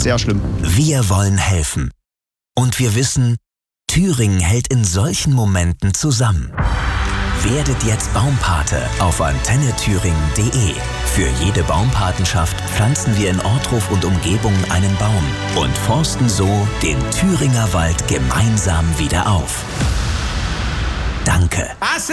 sehr schlimm. Wir wollen helfen. Und wir wissen, Thüringen hält in solchen Momenten zusammen. Werdet jetzt Baumpate auf antennethüringen.de. Für jede Baumpatenschaft pflanzen wir in Ortruf und Umgebung einen Baum und forsten so den Thüringer Wald gemeinsam wieder auf. Danke.